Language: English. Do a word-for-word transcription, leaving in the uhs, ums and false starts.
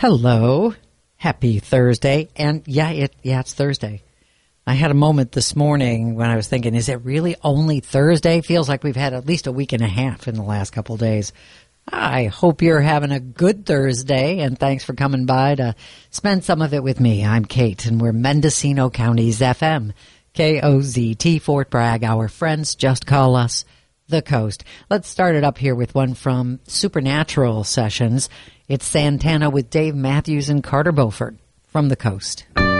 Hello. Happy Thursday. And yeah, it yeah, it's Thursday. I had a moment this morning when I was thinking, is it really only Thursday? Feels like we've had at least a week and a half in the last couple of days. I hope you're having a good Thursday, and thanks for coming by to spend some of it with me. I'm Kate, and we're Mendocino County's F M, K O Z T, Fort Bragg. Our friends just call us the Coast. Let's start it up here with one from Supernatural Sessions. It's Santana with Dave Matthews and Carter Beauford from the Coast.